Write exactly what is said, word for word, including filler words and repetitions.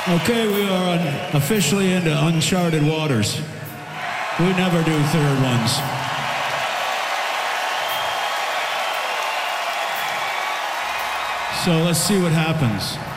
Okay, we are on, officially into uncharted waters. We never do third ones. So let's see what happens.